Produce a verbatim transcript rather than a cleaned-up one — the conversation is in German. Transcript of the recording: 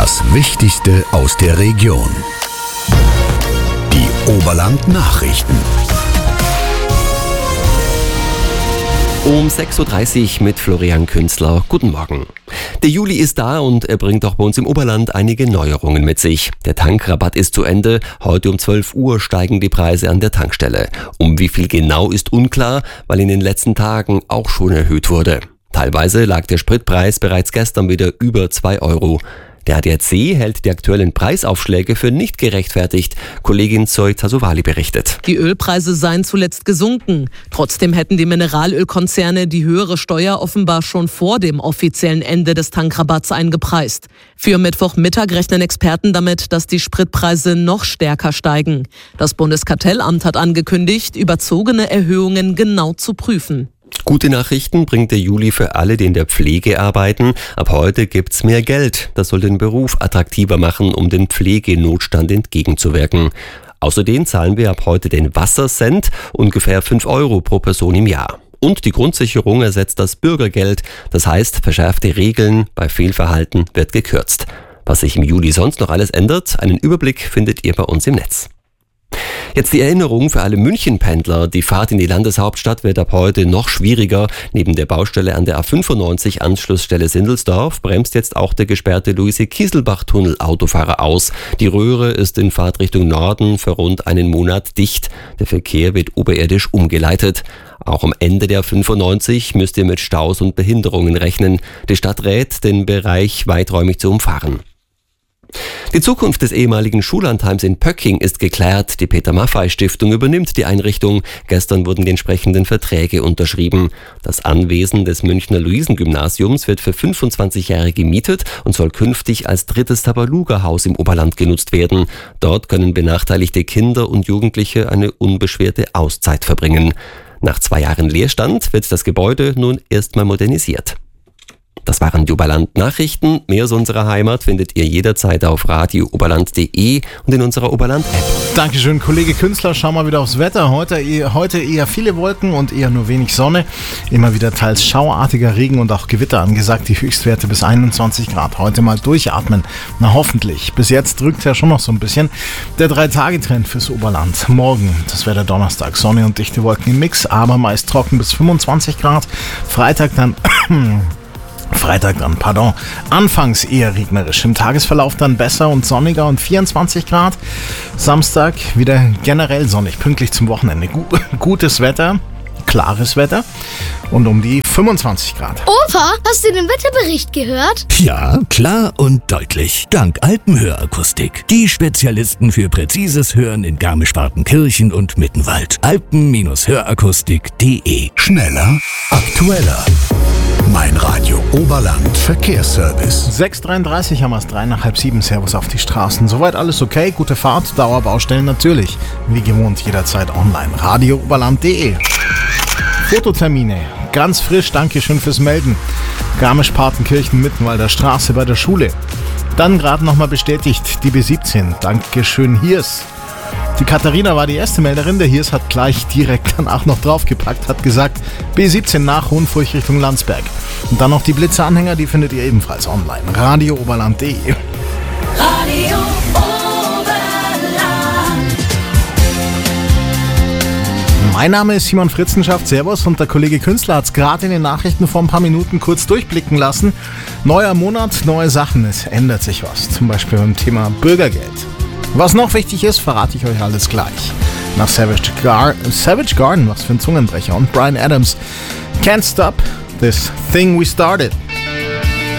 Das Wichtigste aus der Region. Die Oberland Nachrichten. Um sechs Uhr dreißig mit Florian Künzler. Guten Morgen. Der Juli ist da und er bringt auch bei uns im Oberland einige Neuerungen mit sich. Der Tankrabatt ist zu Ende. Heute um zwölf Uhr steigen die Preise an der Tankstelle. Um wie viel genau ist unklar, weil in den letzten Tagen auch schon erhöht wurde. Teilweise lag der Spritpreis bereits gestern wieder über zwei Euro. Der A D A C hält die aktuellen Preisaufschläge für nicht gerechtfertigt. Kollegin Zoe Tasovali berichtet. Die Ölpreise seien zuletzt gesunken. Trotzdem hätten die Mineralölkonzerne die höhere Steuer offenbar schon vor dem offiziellen Ende des Tankrabatts eingepreist. Für Mittwochmittag rechnen Experten damit, dass die Spritpreise noch stärker steigen. Das Bundeskartellamt hat angekündigt, überzogene Erhöhungen genau zu prüfen. Gute Nachrichten bringt der Juli für alle, die in der Pflege arbeiten. Ab heute gibt's mehr Geld. Das soll den Beruf attraktiver machen, um dem Pflegenotstand entgegenzuwirken. Außerdem zahlen wir ab heute den Wassercent, ungefähr fünf Euro pro Person im Jahr. Und die Grundsicherung ersetzt das Bürgergeld. Das heißt, verschärfte Regeln bei Fehlverhalten wird gekürzt. Was sich im Juli sonst noch alles ändert, einen Überblick findet ihr bei uns im Netz. Jetzt die Erinnerung für alle München-Pendler. Die Fahrt in die Landeshauptstadt wird ab heute noch schwieriger. Neben der Baustelle an der A fünfundneunzig Anschlussstelle Sindelsdorf bremst jetzt auch der gesperrte Luise-Kieselbach-Tunnel Autofahrer aus. Die Röhre ist in Fahrtrichtung Norden für rund einen Monat dicht. Der Verkehr wird oberirdisch umgeleitet. Auch am Ende der A fünfundneunzig müsst ihr mit Staus und Behinderungen rechnen. Die Stadt rät, den Bereich weiträumig zu umfahren. Die Zukunft des ehemaligen Schullandheims in Pöcking ist geklärt. Die Peter-Maffay-Stiftung übernimmt die Einrichtung. Gestern wurden die entsprechenden Verträge unterschrieben. Das Anwesen des Münchner Luisengymnasiums wird für fünfundzwanzig Jahre gemietet und soll künftig als drittes Tabaluga-Haus im Oberland genutzt werden. Dort können benachteiligte Kinder und Jugendliche eine unbeschwerte Auszeit verbringen. Nach zwei Jahren Leerstand wird das Gebäude nun erstmal modernisiert. Das waren die Oberland-Nachrichten. Mehr aus unserer Heimat findet ihr jederzeit auf radio oberland punkt de und in unserer Oberland-App. Dankeschön, Kollege Künzler. Schauen wir wieder aufs Wetter. Heute, heute eher viele Wolken und eher nur wenig Sonne. Immer wieder teils schauartiger Regen und auch Gewitter angesagt. Die Höchstwerte bis einundzwanzig Grad. Heute mal durchatmen. Na hoffentlich. Bis jetzt drückt es ja schon noch so ein bisschen. Der Drei-Tage-Trend fürs Oberland. Morgen, das wäre der Donnerstag. Sonne und dichte Wolken im Mix, aber meist trocken bis fünfundzwanzig Grad. Freitag dann... Freitag dann, pardon, anfangs eher regnerisch, im Tagesverlauf dann besser und sonniger und vierundzwanzig Grad. Samstag wieder generell sonnig, pünktlich zum Wochenende. Gu- gutes Wetter, klares Wetter und um die fünfundzwanzig Grad. Opa, hast du den Wetterbericht gehört? Ja, klar und deutlich. Dank Alpenhörakustik. Die Spezialisten für präzises Hören in Garmisch-Partenkirchen und Mittenwald. alpen Hörakustik punkt de. Schneller, aktueller. Mein Radio Oberland Verkehrsservice. sechs Uhr dreiunddreißig haben wir es, drei nach halb sieben. Servus auf die Straßen. Soweit alles okay, gute Fahrt, Dauerbaustellen natürlich. Wie gewohnt jederzeit online. radio oberland punkt de. Fototermine, ganz frisch, Dankeschön fürs Melden. Garmisch-Partenkirchen, Mittenwalder Straße bei der Schule. Dann gerade nochmal bestätigt, die B siebzehn, Dankeschön Hirs. Die Katharina war die erste Melderin, der Hirs hat gleich direkt danach noch draufgepackt, hat gesagt, B siebzehn nach Hohenfurch Richtung Landsberg. Und dann noch die Blitzeranhänger, die findet ihr ebenfalls online. radio oberland punkt de. Radio Oberland. Mein Name ist Simon Fritzenschaft, servus, und der Kollege Künzler hat es gerade in den Nachrichten vor ein paar Minuten kurz durchblicken lassen. Neuer Monat, neue Sachen, es ändert sich was, zum Beispiel beim Thema Bürgergeld. Was noch wichtig ist, verrate ich euch alles gleich. Nach Savage, Gar- Savage Garden, was für ein Zungenbrecher, und Bryan Adams, Can't Stop This Thing We Started.